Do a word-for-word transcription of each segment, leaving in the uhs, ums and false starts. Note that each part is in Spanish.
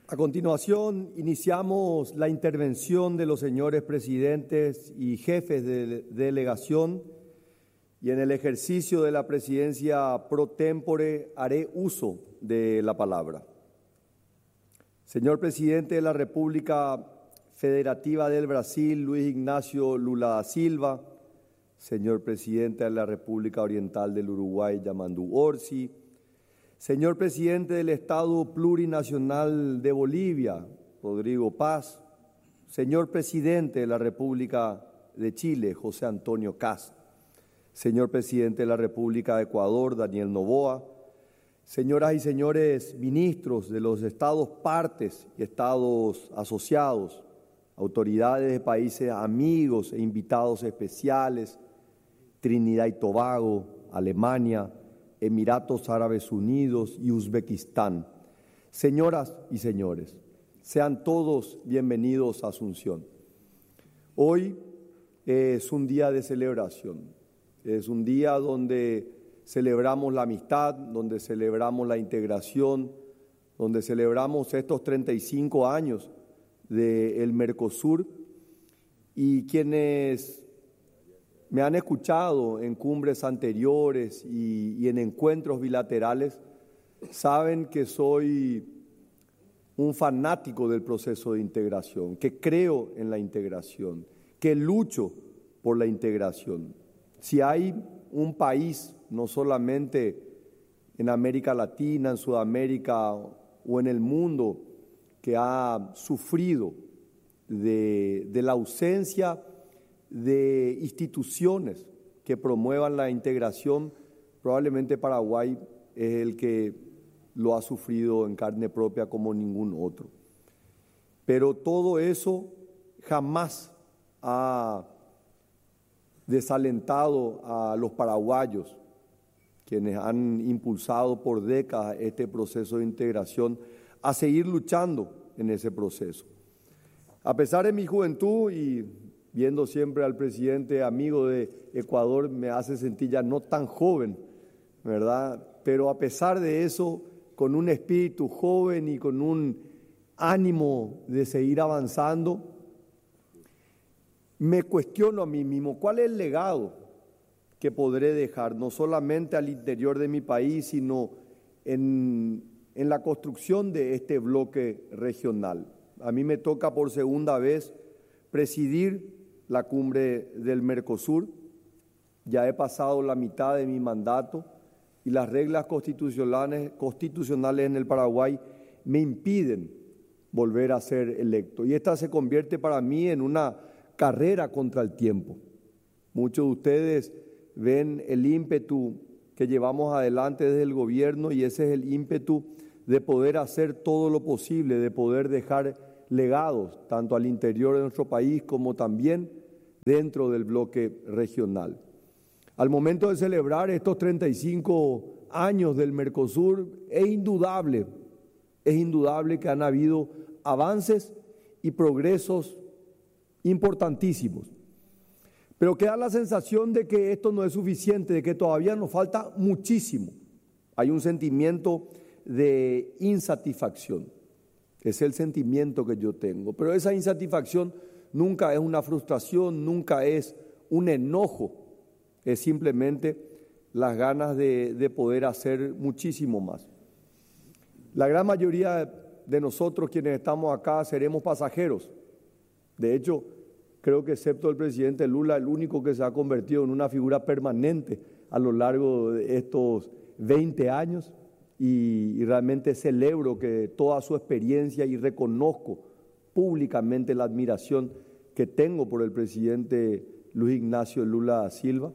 A continuación, iniciamos la intervención de los señores presidentes y jefes de delegación, y en el ejercicio de la presidencia pro tempore haré uso de la palabra. Señor presidente de la República Federativa del Brasil, Luis Ignacio Lula da Silva, señor presidente de la República Oriental del Uruguay, Yamandu Orsi, señor presidente del Estado Plurinacional de Bolivia, Rodrigo Paz, señor presidente de la República de Chile, José Antonio Kast, señor presidente de la República de Ecuador, Daniel Noboa, señoras y señores ministros de los estados partes y estados asociados, autoridades de países amigos e invitados especiales, Trinidad y Tobago, Alemania, Emiratos Árabes Unidos y Uzbekistán. Señoras y señores, sean todos bienvenidos a Asunción. Hoy es un día de celebración, es un día donde celebramos la amistad, donde celebramos la integración, donde celebramos estos treinta y cinco años del Mercosur, y quienes me han escuchado en cumbres anteriores y, y en encuentros bilaterales saben que soy un fanático del proceso de integración, que creo en la integración, que lucho por la integración. Si hay un país, no solamente en América Latina, en Sudamérica o en el mundo, que ha sufrido de, de la ausencia de instituciones que promuevan la integración, probablemente Paraguay es el que lo ha sufrido en carne propia como ningún otro. Pero todo eso jamás ha desalentado a los paraguayos, quienes han impulsado por décadas este proceso de integración, a seguir luchando en ese proceso. A pesar de mi juventud y viendo siempre al presidente amigo de Ecuador, me hace sentir ya no tan joven, ¿verdad? Pero a pesar de eso, con un espíritu joven y con un ánimo de seguir avanzando, me cuestiono a mí mismo, ¿cuál es el legado que podré dejar, no solamente al interior de mi país, sino en, en la construcción de este bloque regional? A mí me toca por segunda vez presidir la cumbre del Mercosur. Ya he pasado la mitad de mi mandato y las reglas constitucionales, constitucionales en el Paraguay me impiden volver a ser electo. Y esta se convierte para mí en una carrera contra el tiempo. Muchos de ustedes ven el ímpetu que llevamos adelante desde el gobierno, y ese es el ímpetu de poder hacer todo lo posible, de poder dejar legados tanto al interior de nuestro país como también dentro del bloque regional. Al momento de celebrar estos treinta y cinco años del Mercosur, es indudable, es indudable que han habido avances y progresos importantísimos. Pero queda la sensación de que esto no es suficiente, de que todavía nos falta muchísimo. Hay un sentimiento de insatisfacción. Es el sentimiento que yo tengo. Pero esa insatisfacción nunca es una frustración, nunca es un enojo. Es simplemente las ganas de, de poder hacer muchísimo más. La gran mayoría de nosotros quienes estamos acá seremos pasajeros. De hecho, creo que excepto el presidente Lula, el único que se ha convertido en una figura permanente a lo largo de estos veinte años, y, y realmente celebro que toda su experiencia y reconozco públicamente la admiración que tengo por el presidente Luis Ignacio Lula da Silva,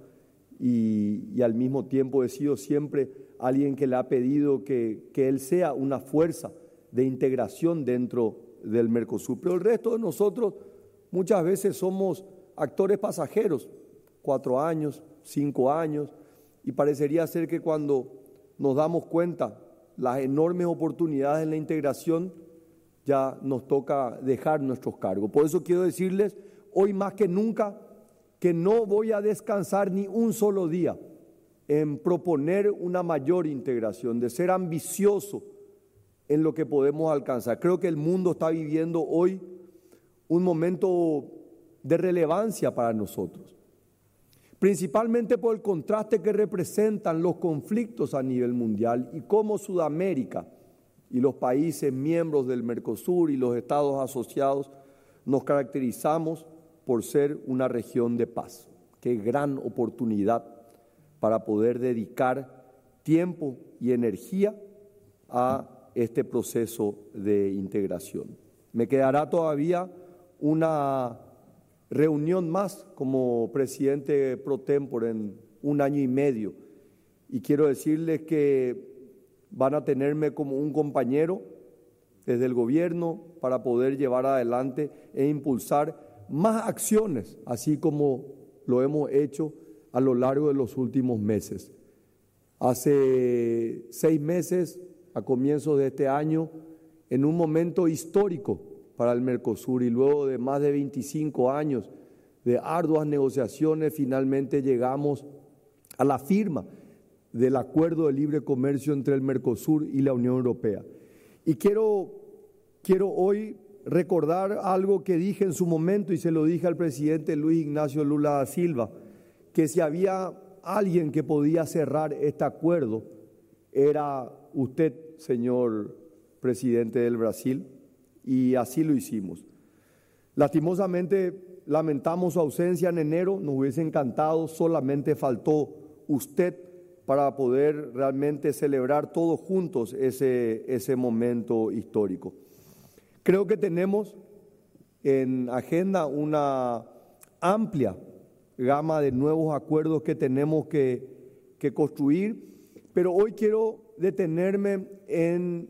y, y al mismo tiempo he sido siempre alguien que le ha pedido que, que él sea una fuerza de integración dentro del Mercosur. Pero el resto de nosotros muchas veces somos actores pasajeros, cuatro años, cinco años, y parecería ser que cuando nos damos cuenta las enormes oportunidades en la integración, ya nos toca dejar nuestros cargos. Por eso quiero decirles hoy más que nunca que no voy a descansar ni un solo día en proponer una mayor integración, de ser ambicioso en lo que podemos alcanzar. Creo que el mundo está viviendo hoy un momento de relevancia para nosotros, principalmente por el contraste que representan los conflictos a nivel mundial y cómo Sudamérica y los países miembros del Mercosur y los estados asociados nos caracterizamos por ser una región de paz. Qué gran oportunidad para poder dedicar tiempo y energía a este proceso de integración. Me quedará todavía una reunión más como presidente pro tempore en un año y medio, y quiero decirles que van a tenerme como un compañero desde el gobierno para poder llevar adelante e impulsar más acciones, así como lo hemos hecho a lo largo de los últimos meses. Hace seis meses, a comienzos de este año, en un momento histórico para el Mercosur y luego de más de veinticinco años de arduas negociaciones, finalmente llegamos a la firma del Acuerdo de Libre Comercio entre el Mercosur y la Unión Europea. Y quiero, quiero hoy recordar algo que dije en su momento y se lo dije al presidente Luis Ignacio Lula da Silva, que si había alguien que podía cerrar este acuerdo, era usted, señor presidente del Brasil, y así lo hicimos. Lastimosamente, lamentamos su ausencia en enero, nos hubiese encantado, solamente faltó usted para poder realmente celebrar todos juntos ese, ese momento histórico. Creo que tenemos en agenda una amplia gama de nuevos acuerdos que tenemos que, que construir, pero hoy quiero detenerme en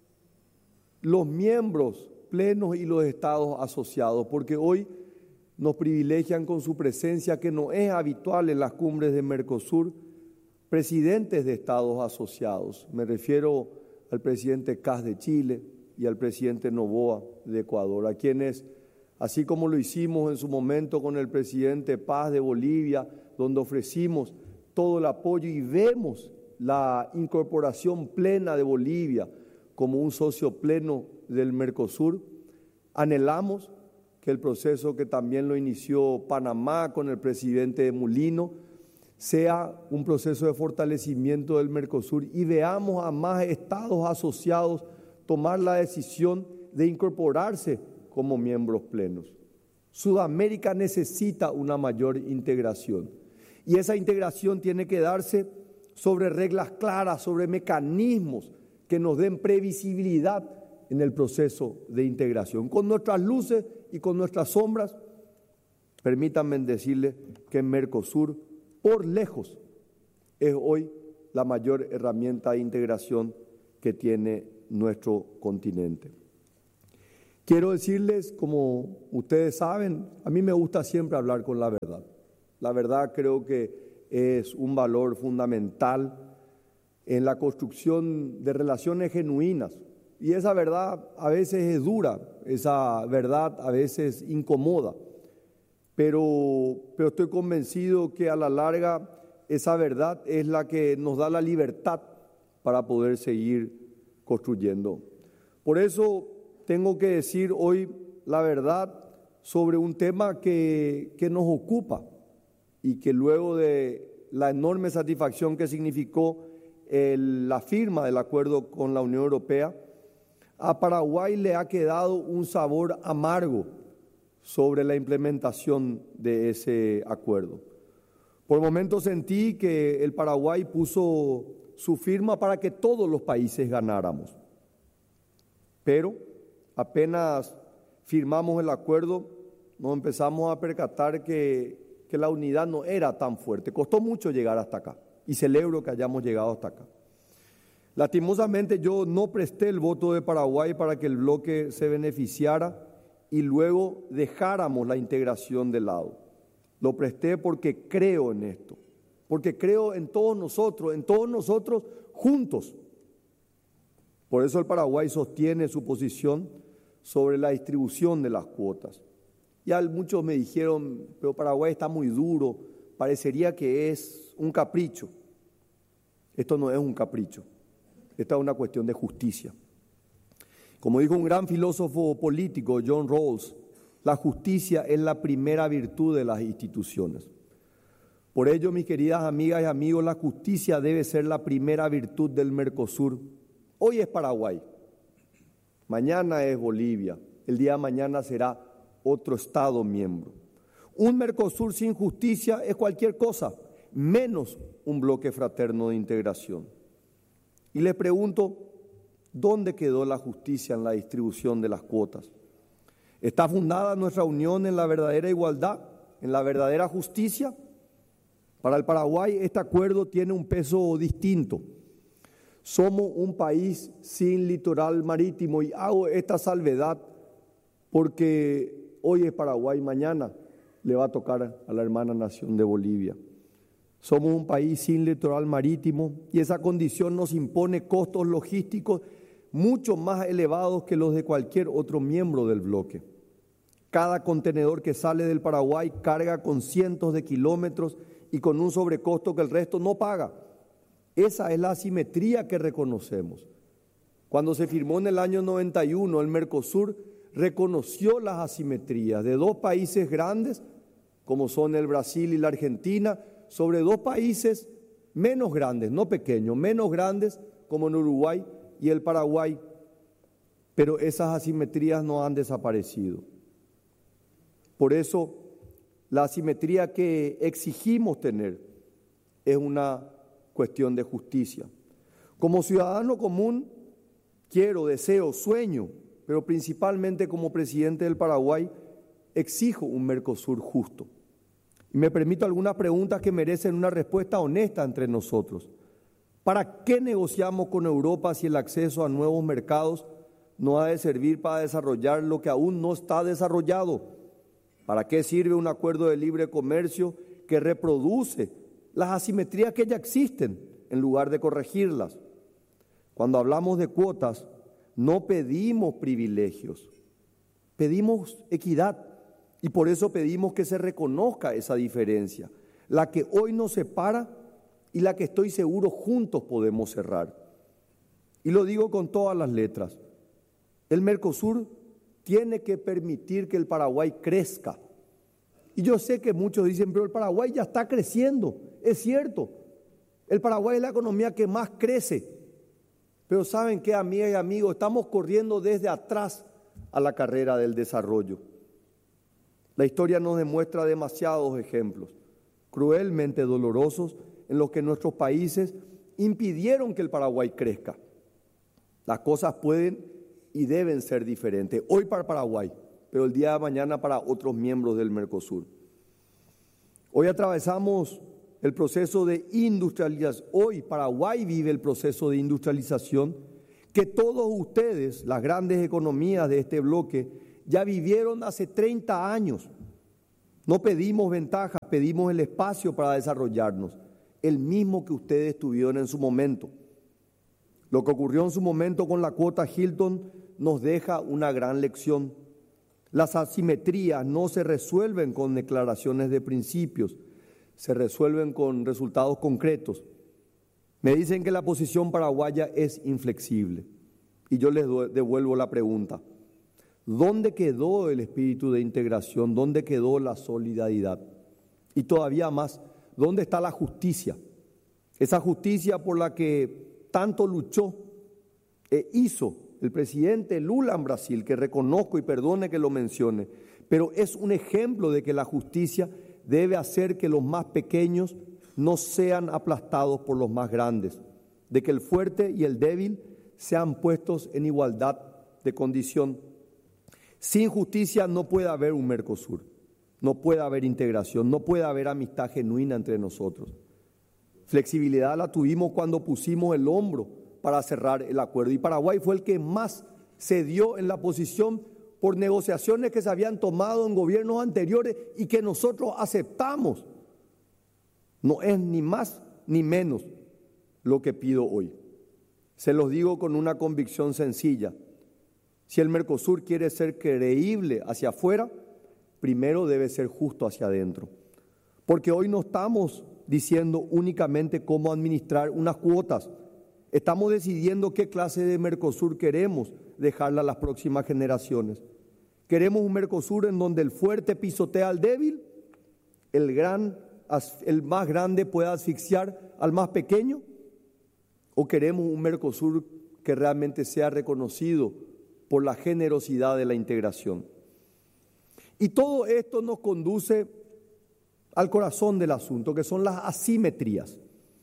los miembros plenos y los estados asociados, porque hoy nos privilegian con su presencia, que no es habitual en las cumbres de Mercosur, presidentes de estados asociados. Me refiero al presidente Kast de Chile y al presidente Noboa de Ecuador, a quienes, así como lo hicimos en su momento con el presidente Paz de Bolivia, donde ofrecimos todo el apoyo y vemos la incorporación plena de Bolivia como un socio pleno del Mercosur, anhelamos que el proceso que también lo inició Panamá con el presidente Mulino sea un proceso de fortalecimiento del Mercosur y veamos a más estados asociados tomar la decisión de incorporarse como miembros plenos. Sudamérica necesita una mayor integración y esa integración tiene que darse sobre reglas claras, sobre mecanismos que nos den previsibilidad en el proceso de integración. Con nuestras luces y con nuestras sombras, permítanme decirles que Mercosur, por lejos, es hoy la mayor herramienta de integración que tiene nuestro continente. Quiero decirles, como ustedes saben, a mí me gusta siempre hablar con la verdad. La verdad creo que es un valor fundamental en la construcción de relaciones genuinas. Y esa verdad a veces es dura, esa verdad a veces incomoda, pero, pero estoy convencido que a la larga esa verdad es la que nos da la libertad para poder seguir construyendo. Por eso tengo que decir hoy la verdad sobre un tema que, que nos ocupa y que luego de la enorme satisfacción que significó el, la firma del acuerdo con la Unión Europea, a Paraguay le ha quedado un sabor amargo sobre la implementación de ese acuerdo. Por momentos sentí que el Paraguay puso su firma para que todos los países ganáramos, pero apenas firmamos el acuerdo nos empezamos a percatar que, que la unidad no era tan fuerte. Costó mucho llegar hasta acá y celebro que hayamos llegado hasta acá. Lastimosamente yo no presté el voto de Paraguay para que el bloque se beneficiara y luego dejáramos la integración de lado. Lo presté porque creo en esto, porque creo en todos nosotros, en todos nosotros juntos. Por eso el Paraguay sostiene su posición sobre la distribución de las cuotas. Ya muchos me dijeron, pero Paraguay está muy duro, parecería que es un capricho. Esto no es un capricho. Esta es una cuestión de justicia. Como dijo un gran filósofo político, John Rawls, la justicia es la primera virtud de las instituciones. Por ello, mis queridas amigas y amigos, la justicia debe ser la primera virtud del Mercosur. Hoy es Paraguay, mañana es Bolivia, el día de mañana será otro Estado miembro. Un Mercosur sin justicia es cualquier cosa, menos un bloque fraterno de integración. Y les pregunto, ¿dónde quedó la justicia en la distribución de las cuotas? ¿Está fundada nuestra unión en la verdadera igualdad, en la verdadera justicia? Para el Paraguay este acuerdo tiene un peso distinto. Somos un país sin litoral marítimo y hago esta salvedad porque hoy es Paraguay, mañana le va a tocar a la hermana nación de Bolivia. Somos un país sin litoral marítimo y esa condición nos impone costos logísticos mucho más elevados que los de cualquier otro miembro del bloque. Cada contenedor que sale del Paraguay carga con cientos de kilómetros y con un sobrecosto que el resto no paga. Esa es la asimetría que reconocemos. Cuando se firmó en el año noventa y uno, el Mercosur reconoció las asimetrías de dos países grandes, como son el Brasil y la Argentina, sobre dos países menos grandes, no pequeños, menos grandes, como en Uruguay y el Paraguay. Pero esas asimetrías no han desaparecido. Por eso, la asimetría que exigimos tener es una cuestión de justicia. Como ciudadano común, quiero, deseo, sueño, pero principalmente como presidente del Paraguay, exijo un Mercosur justo. Y me permito algunas preguntas que merecen una respuesta honesta entre nosotros. ¿Para qué negociamos con Europa si el acceso a nuevos mercados no ha de servir para desarrollar lo que aún no está desarrollado? ¿Para qué sirve un acuerdo de libre comercio que reproduce las asimetrías que ya existen en lugar de corregirlas? Cuando hablamos de cuotas, no pedimos privilegios, pedimos equidad y por eso pedimos que se reconozca esa diferencia, la que hoy nos separa y la que estoy seguro juntos podemos cerrar. Y lo digo con todas las letras, el Mercosur tiene que permitir que el Paraguay crezca. Y yo sé que muchos dicen, pero el Paraguay ya está creciendo. Es cierto, el Paraguay es la economía que más crece. Pero ¿saben qué, amigas y amigos? Estamos corriendo desde atrás a la carrera del desarrollo. La historia nos demuestra demasiados ejemplos, cruelmente dolorosos, en los que nuestros países impidieron que el Paraguay crezca. Las cosas pueden y deben ser diferentes, hoy para Paraguay, pero el día de mañana para otros miembros del Mercosur. Hoy atravesamos el proceso de industrialización, hoy Paraguay vive el proceso de industrialización que todos ustedes, las grandes economías de este bloque, ya vivieron hace treinta años. No pedimos ventajas, pedimos el espacio para desarrollarnos, el mismo que ustedes tuvieron en su momento. Lo que ocurrió en su momento con la cuota Hilton nos deja una gran lección. Las asimetrías no se resuelven con declaraciones de principios, se resuelven con resultados concretos. Me dicen que la posición paraguaya es inflexible y yo les devuelvo la pregunta. ¿Dónde quedó el espíritu de integración? ¿Dónde quedó la solidaridad? Y todavía más, ¿dónde está la justicia? Esa justicia por la que tanto luchó e hizo el presidente Lula en Brasil, que reconozco y perdone que lo mencione, pero es un ejemplo de que la justicia debe hacer que los más pequeños no sean aplastados por los más grandes, de que el fuerte y el débil sean puestos en igualdad de condición. Sin justicia no puede haber un Mercosur, no puede haber integración, no puede haber amistad genuina entre nosotros. Flexibilidad la tuvimos cuando pusimos el hombro para cerrar el acuerdo. Y Paraguay fue el que más cedió en la posición por negociaciones que se habían tomado en gobiernos anteriores y que nosotros aceptamos. No es ni más ni menos lo que pido hoy. Se los digo con una convicción sencilla. Si el Mercosur quiere ser creíble hacia afuera, primero debe ser justo hacia adentro. Porque hoy no estamos diciendo únicamente cómo administrar unas cuotas. Estamos decidiendo qué clase de Mercosur queremos dejarle a las próximas generaciones. ¿Queremos un Mercosur en donde el fuerte pisotea al débil, el, gran, el más grande pueda asfixiar al más pequeño? ¿O queremos un Mercosur que realmente sea reconocido por la generosidad de la integración? Y todo esto nos conduce al corazón del asunto, que son las asimetrías.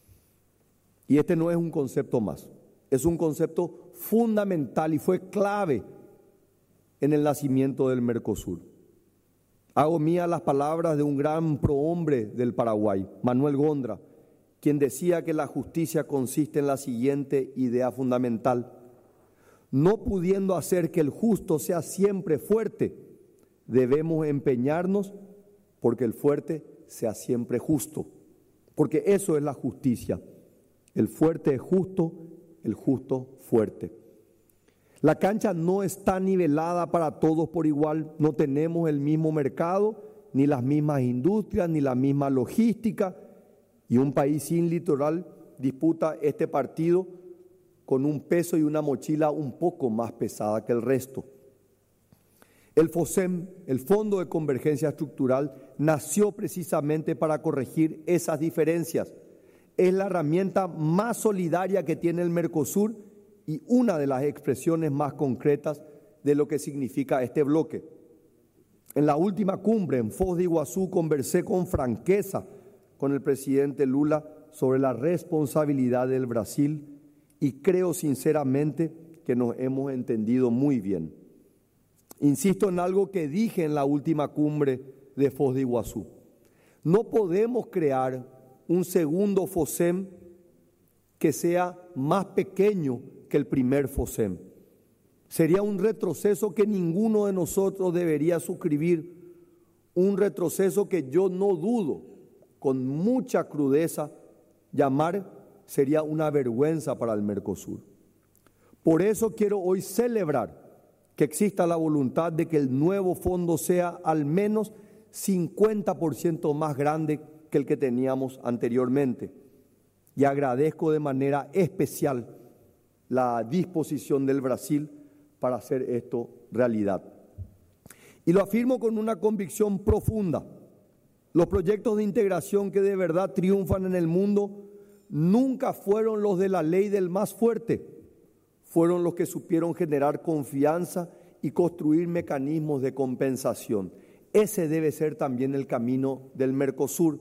Y este no es un concepto más, es un concepto fundamental y fue clave en el nacimiento del Mercosur. Hago mía las palabras de un gran prohombre del Paraguay, Manuel Gondra, quien decía que la justicia consiste en la siguiente idea fundamental: no pudiendo hacer que el justo sea siempre fuerte, debemos empeñarnos porque el fuerte sea siempre justo, porque eso es la justicia. El fuerte es justo, el justo fuerte. La cancha no está nivelada para todos por igual, no tenemos el mismo mercado, ni las mismas industrias, ni la misma logística, y un país sin litoral disputa este partido con un peso y una mochila un poco más pesada que el resto. El FOSEM, el Fondo de Convergencia Estructural, nació precisamente para corregir esas diferencias. Es la herramienta más solidaria que tiene el Mercosur y una de las expresiones más concretas de lo que significa este bloque. En la última cumbre en Foz de Iguazú conversé con franqueza con el presidente Lula sobre la responsabilidad del Brasil y creo sinceramente que nos hemos entendido muy bien. Insisto en algo que dije en la última cumbre de Foz de Iguazú. No podemos crear un segundo FOSEM que sea más pequeño que el primer FOSEM. Sería un retroceso que ninguno de nosotros debería suscribir, un retroceso que yo no dudo, con mucha crudeza, llamar sería una vergüenza para el Mercosur. Por eso quiero hoy celebrar que exista la voluntad de que el nuevo fondo sea al menos cincuenta por ciento más grande que el que teníamos anteriormente. Y agradezco de manera especial la disposición del Brasil para hacer esto realidad. Y lo afirmo con una convicción profunda. Los proyectos de integración que de verdad triunfan en el mundo nunca fueron los de la ley del más fuerte, fueron los que supieron generar confianza y construir mecanismos de compensación. Ese debe ser también el camino del Mercosur.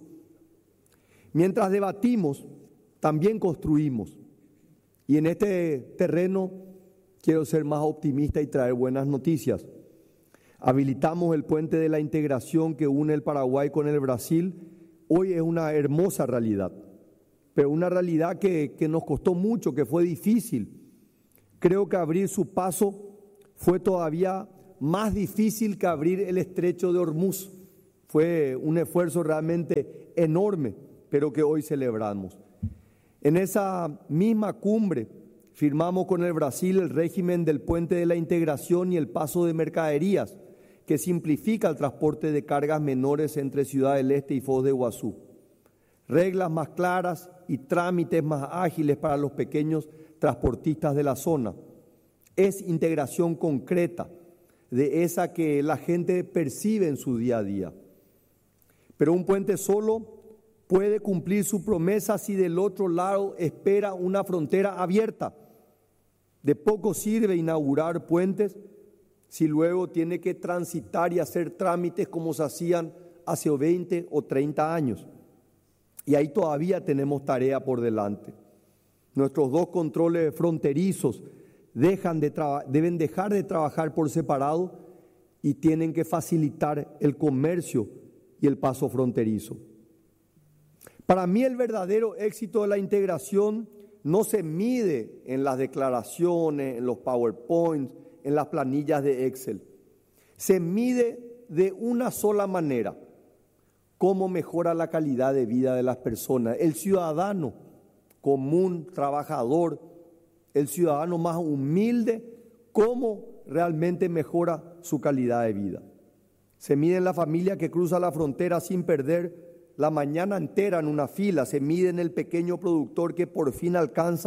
Mientras debatimos, también construimos. Y en este terreno quiero ser más optimista y traer buenas noticias. Habilitamos el puente de la integración que une el Paraguay con el Brasil. Hoy es una hermosa realidad, pero una realidad que, que nos costó mucho, que fue difícil. Creo que abrir su paso fue todavía más difícil que abrir el estrecho de Hormuz. Fue un esfuerzo realmente enorme, pero que hoy celebramos. En esa misma cumbre firmamos con el Brasil el régimen del puente de la integración y el paso de mercaderías, que simplifica el transporte de cargas menores entre Ciudad del Este y Foz de Iguazú. Reglas más claras y trámites más ágiles para los pequeños transportistas de la zona. Es integración concreta, de esa que la gente percibe en su día a día. Pero un puente solo puede cumplir su promesa si del otro lado espera una frontera abierta. De poco sirve inaugurar puentes si luego tiene que transitar y hacer trámites como se hacían hace veinte o treinta años. Y ahí todavía tenemos tarea por delante. Nuestros dos controles fronterizos dejan de traba- deben dejar de trabajar por separado y tienen que facilitar el comercio y el paso fronterizo. Para mí el verdadero éxito de la integración no se mide en las declaraciones, en los PowerPoints, en las planillas de Excel. Se mide de una sola manera: cómo mejora la calidad de vida de las personas. El ciudadano común, trabajador, el ciudadano más humilde, cómo realmente mejora su calidad de vida. Se mide en la familia que cruza la frontera sin perder la mañana entera en una fila. Se mide en el pequeño productor que por fin alcanza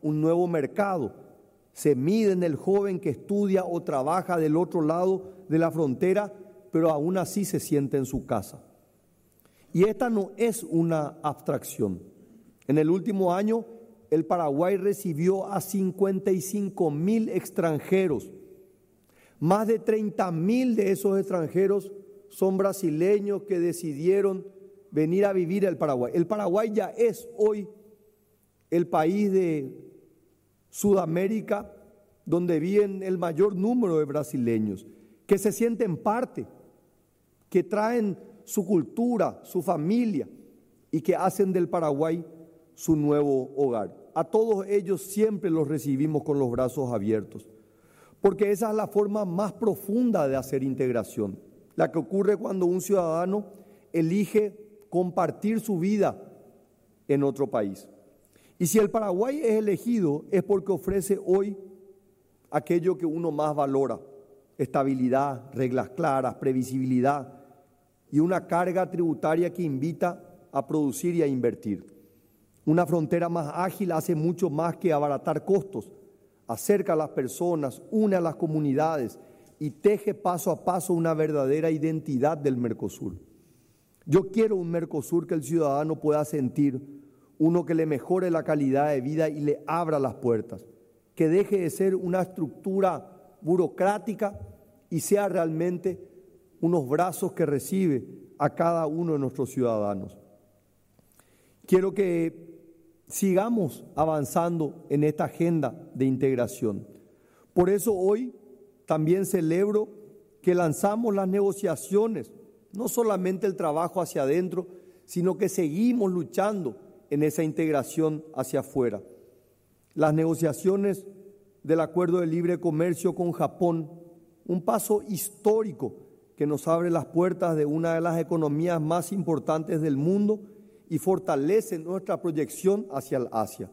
un nuevo mercado. Se mide en el joven que estudia o trabaja del otro lado de la frontera, pero aún así se siente en su casa. Y esta no es una abstracción. En el último año, el Paraguay recibió a cincuenta y cinco mil extranjeros. Más de treinta mil de esos extranjeros son brasileños que decidieron venir a vivir al Paraguay. El Paraguay ya es hoy el país de Sudamérica donde viven el mayor número de brasileños, que se sienten parte, que traen su cultura, su familia y que hacen del Paraguay su nuevo hogar. A todos ellos siempre los recibimos con los brazos abiertos, porque esa es la forma más profunda de hacer integración, la que ocurre cuando un ciudadano elige compartir su vida en otro país. Y si el Paraguay es elegido es porque ofrece hoy aquello que uno más valora: estabilidad, reglas claras, previsibilidad y una carga tributaria que invita a producir y a invertir. Una frontera más ágil hace mucho más que abaratar costos, acerca a las personas, une a las comunidades y teje paso a paso una verdadera identidad del Mercosur. Yo quiero un Mercosur que el ciudadano pueda sentir, uno que le mejore la calidad de vida y le abra las puertas, que deje de ser una estructura burocrática y sea realmente unos brazos que recibe a cada uno de nuestros ciudadanos. Quiero que sigamos avanzando en esta agenda de integración. Por eso hoy también celebro que lanzamos las negociaciones, no solamente el trabajo hacia adentro, sino que seguimos luchando en esa integración hacia afuera. Las negociaciones del Acuerdo de Libre Comercio con Japón, un paso histórico que nos abre las puertas de una de las economías más importantes del mundo y fortalece nuestra proyección hacia el Asia.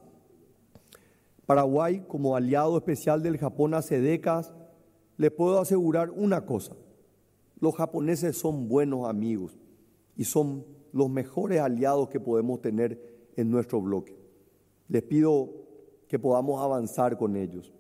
Paraguay, como aliado especial del Japón hace décadas, le puedo asegurar una cosa: los japoneses son buenos amigos y son los mejores aliados que podemos tener en nuestro bloque. Les pido que podamos avanzar con ellos.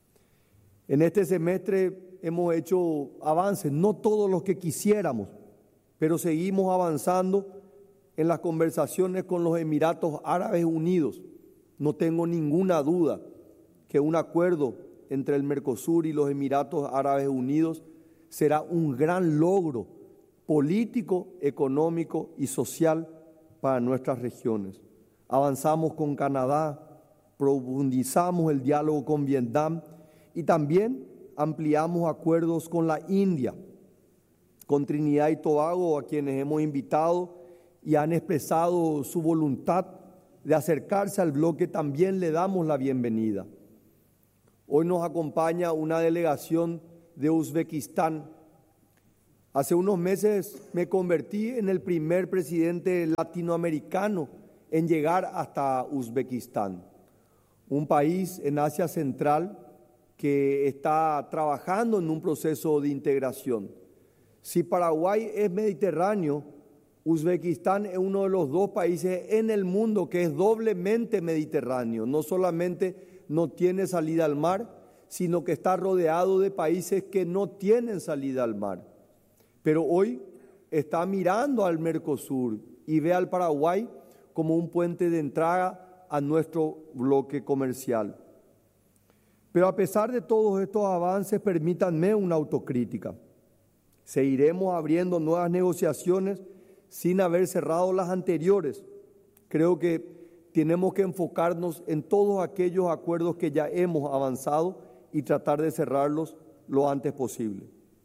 En este semestre hemos hecho avances, no todos los que quisiéramos, pero seguimos avanzando en las conversaciones con los Emiratos Árabes Unidos. No tengo ninguna duda que un acuerdo entre el Mercosur y los Emiratos Árabes Unidos será un gran logro político, económico y social para nuestras regiones. Avanzamos con Canadá, profundizamos el diálogo con Vietnam y también ampliamos acuerdos con la India, con Trinidad y Tobago, a quienes hemos invitado y han expresado su voluntad de acercarse al bloque. También le damos la bienvenida. Hoy nos acompaña una delegación de Uzbekistán. Hace unos meses me convertí en el primer presidente latinoamericano en llegar hasta Uzbekistán, un país en Asia Central que está trabajando en un proceso de integración. Si Paraguay es mediterráneo, Uzbekistán es uno de los dos países en el mundo que es doblemente mediterráneo. No solamente no tiene salida al mar, sino que está rodeado de países que no tienen salida al mar. Pero hoy está mirando al Mercosur y ve al Paraguay como un puente de entrada a nuestro bloque comercial. Pero a pesar de todos estos avances, permítanme una autocrítica. Seguiremos abriendo nuevas negociaciones sin haber cerrado las anteriores. Creo que tenemos que enfocarnos en todos aquellos acuerdos que ya hemos avanzado y tratar de cerrarlos lo antes posible.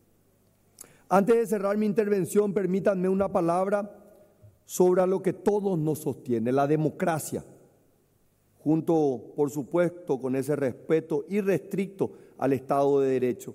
Antes de cerrar mi intervención, permítanme una palabra sobre lo que todos nos sostiene, la democracia, junto, por supuesto, con ese respeto irrestricto al Estado de Derecho.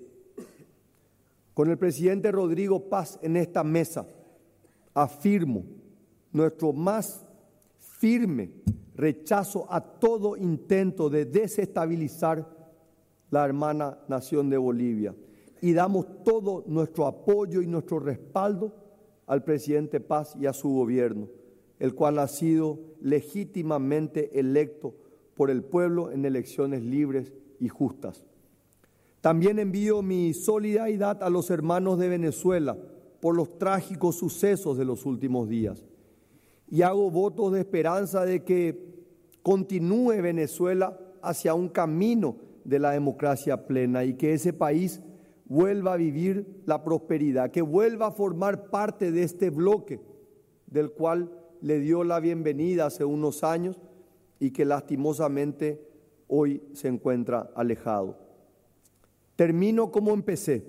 Con el presidente Rodrigo Paz en esta mesa, afirmo nuestro más firme rechazo a todo intento de desestabilizar la hermana nación de Bolivia y damos todo nuestro apoyo y nuestro respaldo al presidente Paz y a su gobierno, el cual ha sido legítimamente electo por por el pueblo en elecciones libres y justas. También envío mi solidaridad a los hermanos de Venezuela por los trágicos sucesos de los últimos días. Y hago votos de esperanza de que continúe Venezuela hacia un camino de la democracia plena y que ese país vuelva a vivir la prosperidad, que vuelva a formar parte de este bloque del cual le dio la bienvenida hace unos años y que lastimosamente hoy se encuentra alejado. Termino como empecé.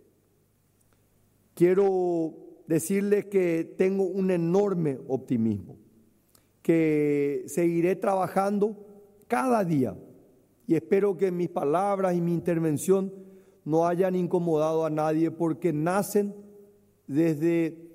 Quiero decirles que tengo un enorme optimismo, que seguiré trabajando cada día y espero que mis palabras y mi intervención no hayan incomodado a nadie porque nacen desde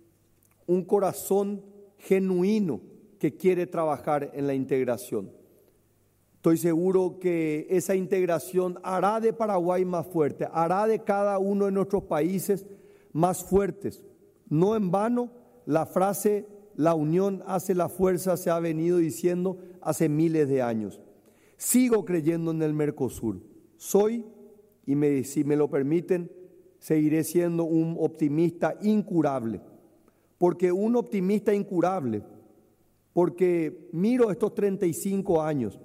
un corazón genuino que quiere trabajar en la integración. Estoy seguro que esa integración hará de Paraguay más fuerte, hará de cada uno de nuestros países más fuertes. No en vano, la frase "la unión hace la fuerza" se ha venido diciendo hace miles de años. Sigo creyendo en el Mercosur. Soy, y me, si me lo permiten, seguiré siendo un optimista incurable. Porque un optimista incurable, porque miro estos treinta y cinco años,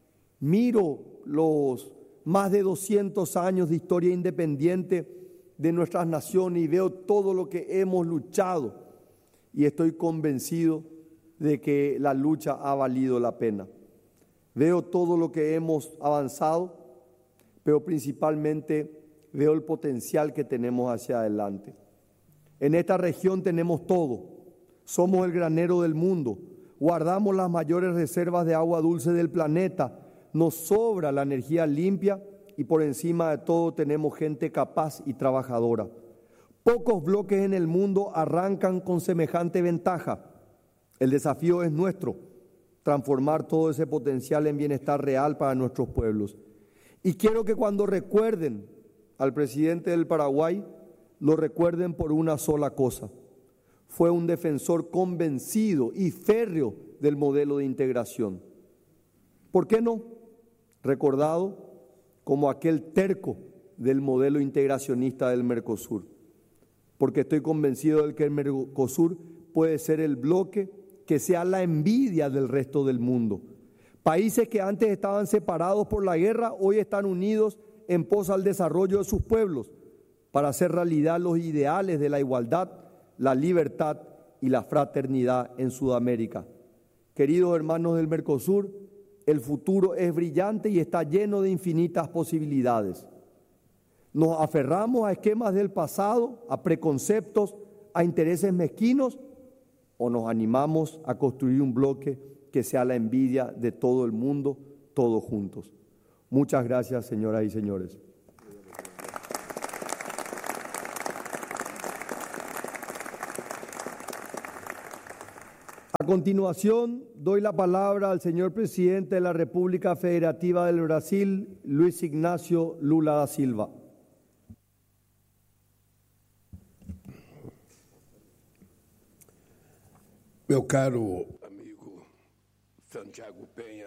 miro los más de doscientos años de historia independiente de nuestras naciones y veo todo lo que hemos luchado y estoy convencido de que la lucha ha valido la pena. Veo todo lo que hemos avanzado, pero principalmente veo el potencial que tenemos hacia adelante. En esta región tenemos todo. Somos el granero del mundo. Guardamos las mayores reservas de agua dulce del planeta. Nos sobra la energía limpia y por encima de todo tenemos gente capaz y trabajadora. Pocos bloques en el mundo arrancan con semejante ventaja. El desafío es nuestro, transformar todo ese potencial en bienestar real para nuestros pueblos. Y quiero que cuando recuerden al presidente del Paraguay, lo recuerden por una sola cosa. Fue un defensor convencido y férreo del modelo de integración. ¿Por qué no? Recordado como aquel terco del modelo integracionista del Mercosur. Porque estoy convencido de que el Mercosur puede ser el bloque que sea la envidia del resto del mundo. Países que antes estaban separados por la guerra, hoy están unidos en pos al desarrollo de sus pueblos, para hacer realidad los ideales de la igualdad, la libertad y la fraternidad en Sudamérica. Queridos hermanos del Mercosur, el futuro es brillante y está lleno de infinitas posibilidades. ¿Nos aferramos a esquemas del pasado, a preconceptos, a intereses mezquinos? ¿O nos animamos a construir un bloque que sea la envidia de todo el mundo, todos juntos? Muchas gracias, señoras y señores. A continuación, doy la palabra al señor presidente de la República Federativa del Brasil, Luis Ignacio Lula da Silva. Meu caro amigo Santiago Penha,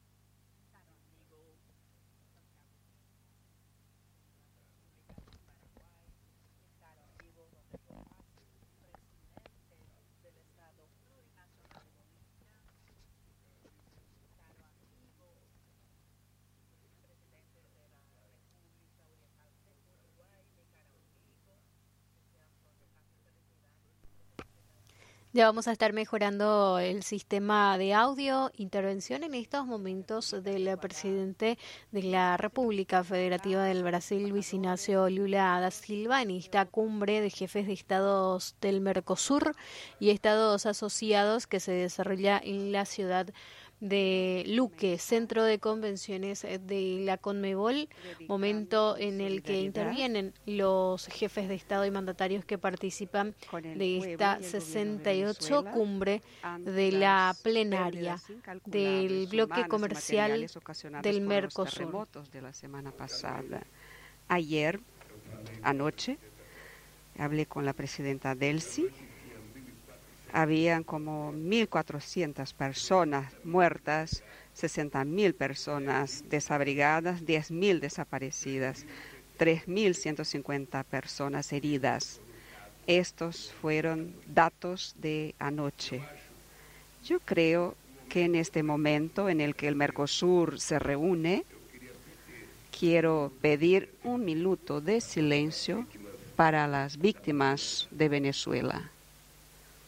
ya vamos a estar mejorando el sistema de audio. Intervención en estos momentos del presidente de la República Federativa del Brasil, Luis Ignacio Lula da Silva, en esta cumbre de jefes de estados del Mercosur y estados asociados que se desarrolla en la ciudad de Luque, centro de convenciones de la Conmebol, momento en el que intervienen los jefes de Estado y mandatarios que participan de esta sesenta y ocho cumbre de la plenaria del bloque comercial del Mercosur. De la semana pasada. Ayer, anoche, hablé con la presidenta Delcy Habían como mil cuatrocientas personas muertas, sesenta mil personas desabrigadas, diez mil desaparecidas, tres mil ciento cincuenta personas heridas. Estos fueron datos de anoche. Yo creo que en este momento en el que el Mercosur se reúne, quiero pedir un minuto de silencio para las víctimas de Venezuela.